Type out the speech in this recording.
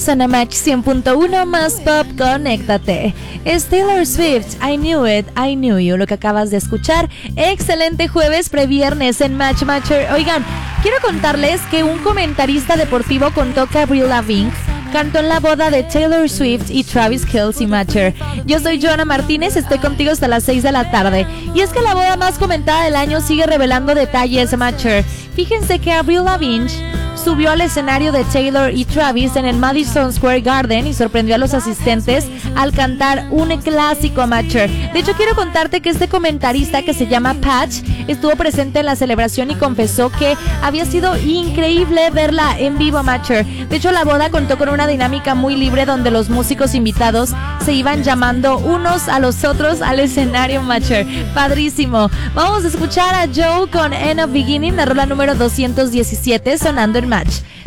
Zona Match 100.1 más pop, conéctate. Es Taylor Swift, I Knew It, I Knew You, lo que acabas de escuchar. Excelente jueves, previernes en Match Matcher. Oigan, quiero contarles que un comentarista deportivo contó que Avril Lavigne cantó en la boda de Taylor Swift y Travis Kelce Matcher. Yo soy Joana Martínez, estoy contigo hasta las 6 de la tarde. Y es que la boda más comentada del año sigue revelando detalles, Matcher. Fíjense que Avril Lavigne subió al escenario de Taylor y Travis en el Madison Square Garden y sorprendió a los asistentes al cantar un clásico, Matcher. De hecho, quiero contarte que este comentarista, que se llama Patch, estuvo presente en la celebración y confesó que había sido increíble verla en vivo, Matcher. De hecho, la boda contó con una dinámica muy libre donde los músicos invitados se iban llamando unos a los otros al escenario, Matcher. Padrísimo. Vamos a escuchar a Joe con End of Beginning, la rola número 217, sonando en Match